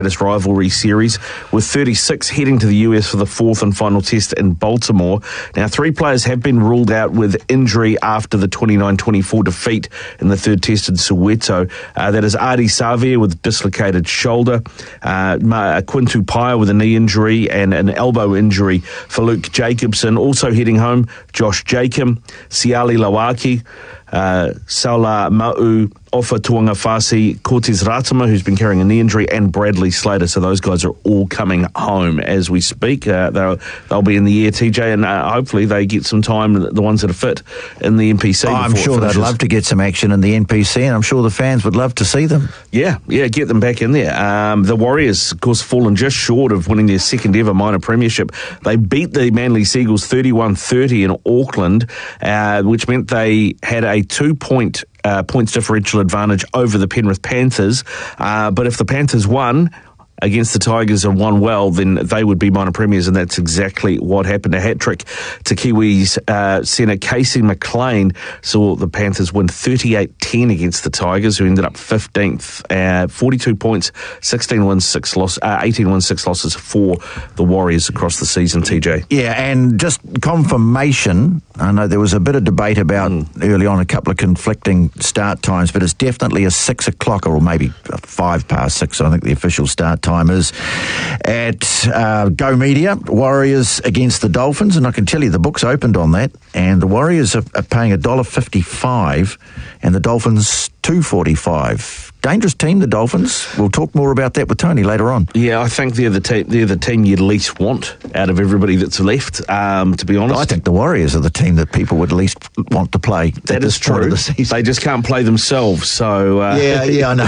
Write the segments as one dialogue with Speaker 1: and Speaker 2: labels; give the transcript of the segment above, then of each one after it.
Speaker 1: rivalry series, with 36 heading to the US for the fourth and final test in Baltimore. Now, 3 players have been ruled out with injury after the 29-24 defeat in the third test in Soweto. That is Ardie Savea with dislocated shoulder, Quintu Paia with a knee injury and an elbow injury for Luke Jacobson. Also heading home, Josh Jacob, Siali Lawaki, Saula Ma'u, Ofa Tuangafasi, Cortez Ratama, who's been carrying a knee injury, and Bradley Slater. So those guys are all coming home as we speak. They'll be in the air, TJ, and hopefully they get some time, the ones that are fit, in the NPC.
Speaker 2: I'm sure they'd love to get some action in the NPC, and I'm sure the fans would love to see them. Yeah,
Speaker 1: get them back in there. The Warriors, of course, fallen just short of winning their second ever minor premiership. They beat the Manly Seagulls 31-30 in Auckland, which meant they had a 2-point points differential advantage over the Penrith Panthers. But if the Panthers won against the Tigers and won well, then they would be minor premiers, and that's exactly what happened. A hat-trick to Kiwis centre Casey McLean saw the Panthers win 38-10 against the Tigers, who ended up 15th, 42 points, 18 wins, 6 losses for the Warriors across the season, TJ.
Speaker 2: Yeah, and just confirmation, I know there was a bit of debate about early on a couple of conflicting start times, but it's definitely a 6 o'clock or maybe 5 past 6, I think the official start time is at Go Media, Warriors against the Dolphins, and I can tell you the book's opened on that, and the Warriors are paying $1.55 and the Dolphins $2.45. Dangerous team, the Dolphins. We'll talk more about that with Tony later on.
Speaker 1: Yeah, I think they're the team you'd least want out of everybody that's left, to be honest.
Speaker 2: I think the Warriors are the team that people would least want to play.
Speaker 1: That is true. Of the season. They just can't play themselves, so...
Speaker 2: Yeah, I know.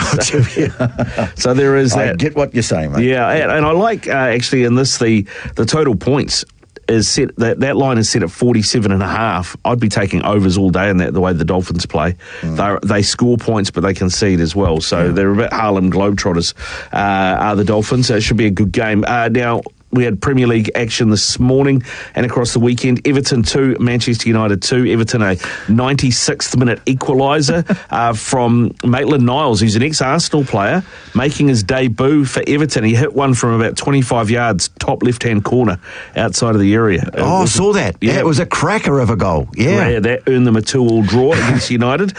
Speaker 1: So there is that.
Speaker 2: I get what you're saying, mate.
Speaker 1: Yeah, and I like, actually, in this, the total points is set, that line is set at 47.5. I'd be taking overs all day in that, the way the Dolphins play. They score points, but they concede as well. So they're a bit Harlem Globetrotters, are the Dolphins. So it should be a good game. Now, we had Premier League action this morning and across the weekend. Everton 2, Manchester United 2. Everton a 96th minute equaliser from Maitland-Niles, who's an ex-Arsenal player, making his debut for Everton. He hit one from about 25 yards, top left-hand corner, outside of the area.
Speaker 2: I saw that. Yeah, it was a cracker of a goal. Yeah,
Speaker 1: that earned them a 2-2 draw against United.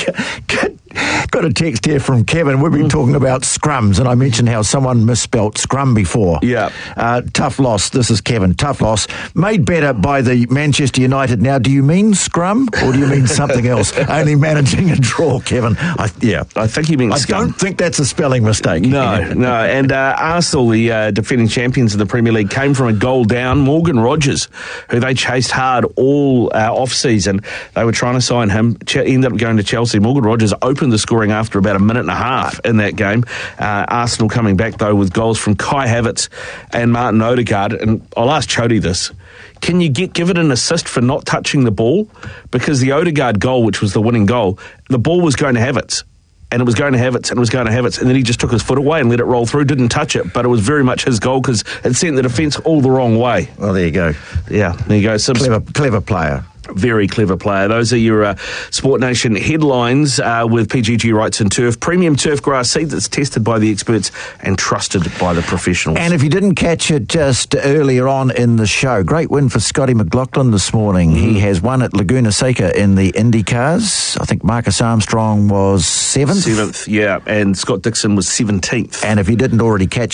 Speaker 2: Got a text here from Kevin. We've been talking about scrums, and I mentioned how someone misspelt scrum before.
Speaker 1: Yeah.
Speaker 2: Tough loss. This is Kevin. Tough loss. Made better by the Manchester United. Now, do you mean scrum, or do you mean something else? Only managing a draw, Kevin. I
Speaker 1: think you mean scrum.
Speaker 2: I don't think that's a spelling mistake.
Speaker 1: No. And Arsenal, the defending champions of the Premier League, came from a goal down. Morgan Rogers, who they chased hard all off-season. They were trying to sign him. Ended up going to Chelsea. Morgan Rogers opened the scoring after about a minute and a half in that game. Arsenal coming back, though, with goals from Kai Havertz and Martin Odegaard. And I'll ask Chody this. Can you give it an assist for not touching the ball? Because the Odegaard goal, which was the winning goal, the ball was going to Havertz. And it was going to Havertz, and it was going to Havertz, and then he just took his foot away and let it roll through, didn't touch it, but it was very much his goal because it sent the defence all the wrong way.
Speaker 2: Well, there you go.
Speaker 1: Yeah, there you go.
Speaker 2: Clever player.
Speaker 1: Very clever player. Those are your Sport Nation headlines with PGG Wrights and Turf. Premium turf grass seed that's tested by the experts and trusted by the professionals.
Speaker 2: And if you didn't catch it just earlier on in the show, great win for Scotty McLaughlin this morning. He has won at Laguna Seca in the IndyCars. I think Marcus Armstrong was 7th.
Speaker 1: 7th, yeah, and Scott Dixon was 17th.
Speaker 2: And if you didn't already catch